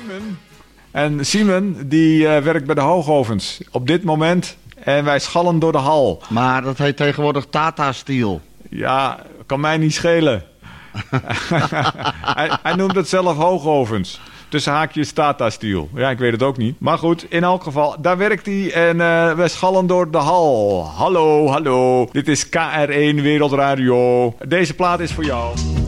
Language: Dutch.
Simon. En Simon die werkt bij de Hoogovens op dit moment. En wij schallen door de hal. Maar dat heet tegenwoordig Tata Steel. Ja, kan mij niet schelen. hij noemt het zelf Hoogovens. Tussen haakjes Tata Steel. Ja, ik weet het ook niet. Maar goed, in elk geval, daar werkt hij en wij schallen door de hal. Hallo, hallo. Dit is KR1 Wereldradio. Deze plaat is voor jou.